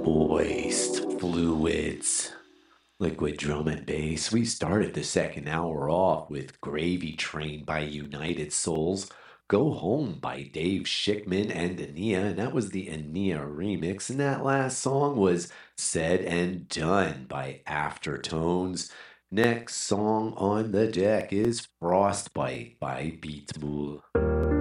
Moist fluids, liquid drum and bass. We started the second hour off with Gravy Train by United Souls, Go Home by Dave Schickman and Ania, and that was the Ania remix. And that last song was Said and Done by Aftertones. Next song on the deck is Frostbite by Beatsmool.